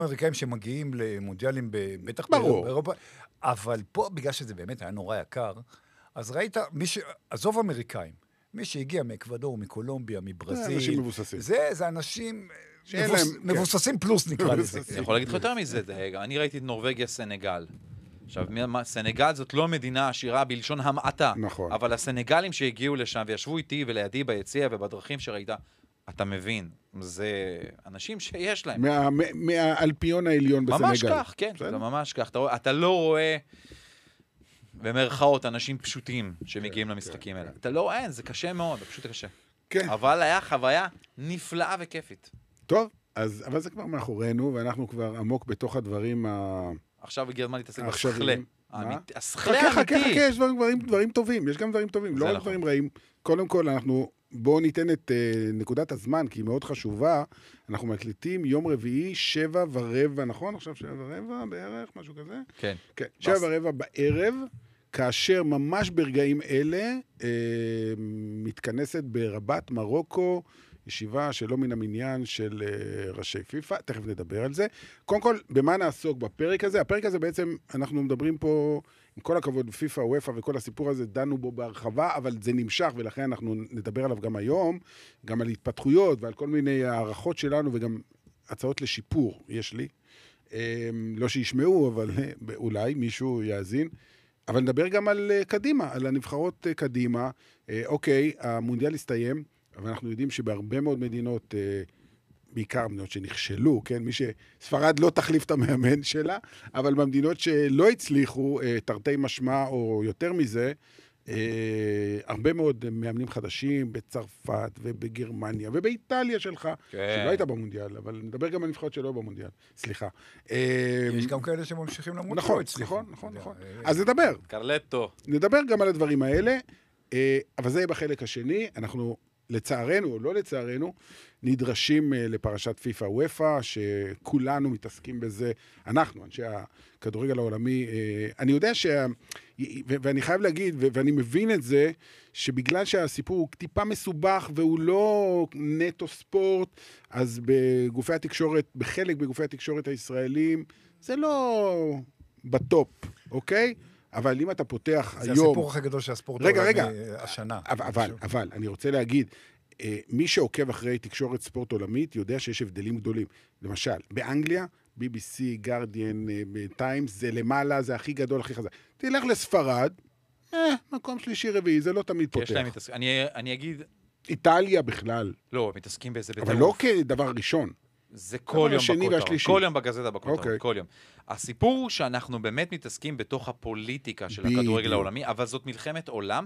אמריקאים שמגיעים למונדיאלים בטח ברור. באירופה, אבל פה, בגלל שזה באמת היה נורא יקר, אז ראית, עזוב אמריקאים, מי שהגיע מאקוודור, מקולומביה, מברזיל, אנשים מבוססים. זה אנשים שאין להם, מבוססים פלוס נקרא לזה. מבוססים. אני יכול להגיד לך יותר מזה, אני ראיתי את נורווגיה סנגל. עכשיו, סנגל זאת לא מדינה עשירה בלשון המעטה. נכון. אבל הסנגלים שהגיעו לשם וישבו איתי ולידי ביציע ובדרכים שראית, אתה מבין, זה אנשים שיש להם. מהאלפיון העליון בסנגל. ממש כך, כן, זה ממש כך. אתה לא רואה, במרכאות, אנשים פשוטים שמגיעים למשחקים האלה. אתה לא רואה, זה קשה מאוד, זה פשוט קשה. כן. אבל היה חוויה נפלאה וכיפית. טוב, אבל זה כבר מאחורינו, ואנחנו כבר עמוק בתוך הדברים עכשיו הגיע הזמן להתעסק עכשיו, בשכלה. מה? השכלה האמיתי. חכה, יש דברים טובים, יש גם דברים טובים, לא רק נכון. דברים רעים. קודם כל, בואו ניתן את נקודת הזמן, כי היא מאוד חשובה. אנחנו מקליטים יום רביעי, 7:15, נכון? עכשיו 7:15 בערך, משהו כזה? כן. כן, 7:15 בערב, כאשר ממש ברגעים אלה מתכנסת ברבת מרוקו, ישיבה שלא מן המניין של ראשי פיפה, תכף נדבר על זה. קודם כל, במה נעסוק בפרק הזה? הפרק הזה בעצם, אנחנו מדברים פה, עם כל הכבוד, פיפה, וופא וכל הסיפור הזה, דנו בו בהרחבה, אבל זה נמשך, ולכן אנחנו נדבר עליו גם היום, גם על התפתחויות ועל כל מיני הערכות שלנו, וגם הצעות לשיפור, יש לי. לא שישמעו, אבל אולי מישהו יאזין. אבל נדבר גם על קדימה, על הנבחרות קדימה. אוקיי, המונדיאל הסתיים, אבל אנחנו יודעים שבהרבה מאוד מדינות, בעיקר מדינות שנכשלו, כן? ספרד לא תחליף את המאמן שלה, אבל במדינות שלא הצליחו, תרתי משמע או יותר מזה, הרבה מאוד מאמנים חדשים בצרפת ובגרמניה ובאיטליה שלך, שלא הייתה במונדיאל, אבל נדבר גם על נבחרות שלא במונדיאל. סליחה. יש גם כאלה שממשיכים למות. נכון. אז נדבר. קרלטו. נדבר גם על הדברים האלה, אבל זה יהיה בחלק השני. אנחנו לצערנו או לא לצערנו, נדרשים לפרשת פיפה וופא, שכולנו מתעסקים בזה, אנחנו, אנשי הכדורגל העולמי, אני יודע ואני חייב להגיד, ואני מבין את זה, שבגלל שהסיפור הוא טיפה מסובך, והוא לא נטו ספורט, אז בגופי התקשורת, בחלק בגופי התקשורת הישראלים, זה לא בטופ, אוקיי? אבל אם אתה פותח היום... זה הסיפור הכי גדול שהספורט רגע, השנה. אבל, אני רוצה להגיד, מי שעוקב אחרי תקשורת ספורט עולמית, יודע שיש הבדלים גדולים. למשל, באנגליה, BBC, גרדיאן, טיימס, זה למעלה, זה הכי גדול, הכי חזק. תלך לספרד, מקום שלישי רביעי, זה לא תמיד פותח. אני אגיד... איטליה בכלל. לא, מתעסקים בזה בטירוף. אבל לא כדבר ראשון. זה כל יום בכותרות, כל יום בגזטה בכותרות, Okay. כל יום. הסיפור הוא שאנחנו באמת מתעסקים בתוך הפוליטיקה של הכדורגל העולמי, אבל זאת מלחמת עולם,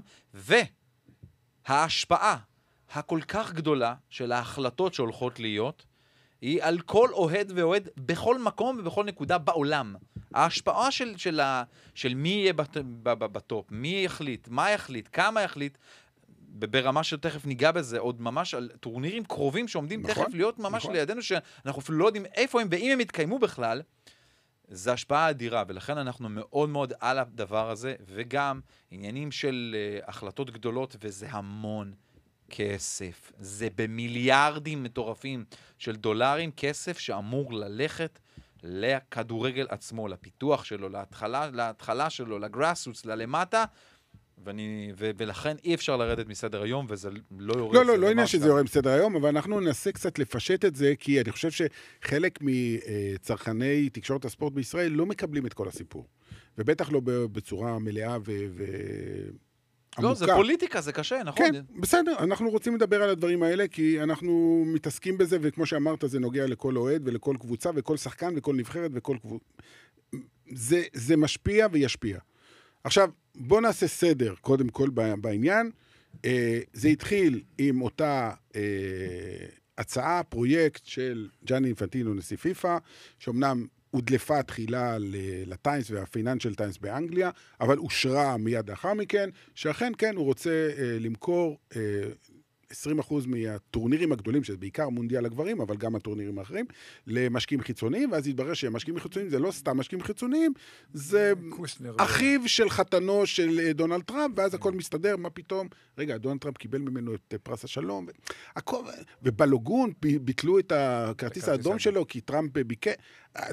וההשפעה הכל כך גדולה של ההחלטות שהולכות להיות, היא על כל אוהד ואוהד בכל מקום ובכל נקודה בעולם. ההשפעה של מי יהיה בטופ, מי יחליט, מה יחליט, כמה יחליט, ברמה שתכף ניגע בזה, עוד ממש על טורנירים קרובים שעומדים תכף להיות ממש לידינו, שאנחנו אפילו לא יודעים איפה הם, ואם הם יתקיימו בכלל, זה השפעה אדירה, ולכן אנחנו מאוד מאוד על הדבר הזה, וגם עניינים של החלטות גדולות, וזה המון כסף. זה במיליארדים מטורפים של דולרים, כסף שאמור ללכת לכדורגל עצמו, לפיתוח שלו, להתחלה שלו, לגראסרוטס, ללמטה, ולכן אי אפשר לרדת מסדר היום, וזה לא יורד. לא עניין שזה יורד מסדר היום, אבל אנחנו ננסה קצת לפשט את זה, כי אני חושב שחלק מצרכני תקשורת הספורט בישראל לא מקבלים את כל הסיפור. ובטח לא בצורה מלאה לא, זה פוליטיקה, זה קשה, נכון? כן, בסדר, אנחנו רוצים לדבר על הדברים האלה, כי אנחנו מתעסקים בזה, וכמו שאמרת, זה נוגע לכל אוהד ולכל קבוצה, וכל שחקן וכל נבחרת וכל קבוצה. זה משפיע וישפיע. עכשיו, בוא נעשה סדר, קודם כל בעניין. זה התחיל עם אותה הצעה, פרויקט של ג'אני אינפנטינו, נשיא פיפה, שאומנם הודלפה תחילה לטיימס והפייננשל טיימס באנגליה, אבל אושרה מיד לאחר מכן, שאכן כן, הוא רוצה למכור 20% מהטורנירים הגדולים, שזה בעיקר מונדיאל הגברים, אבל גם הטורנירים האחרים, למשקיעים חיצוניים, ואז יתברר שהמשקיעים חיצוניים זה לא סתם משקיעים חיצוניים, זה אחיו של חתנו של דונלד טראמפ, ואז הכל מסתדר, מה פתאום? רגע, דונלד טראמפ קיבל ממנו את פרס השלום, ובלוגון ביטלו את הכרטיס האדום שלו, כי טראמפ ביקר,